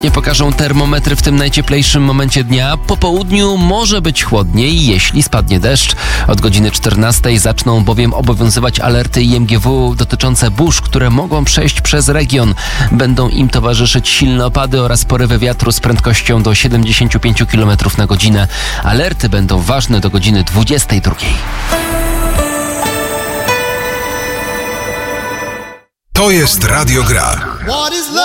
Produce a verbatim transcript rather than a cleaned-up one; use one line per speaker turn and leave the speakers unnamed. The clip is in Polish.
Nie pokażą termometry w tym najcieplejszym momencie dnia. Po południu może być chłodniej, jeśli spadnie deszcz. Od godziny czternastej zaczną bowiem obowiązywać alerty I M G W dotyczące burz, które mogą przejść przez region. Będą im towarzyszyć silne opady oraz porywy wiatru z prędkością do siedemdziesiąt pięć kilometrów na godzinę. Alerty będą ważne do godziny dwudziestej drugiej.
To jest Radio Gra.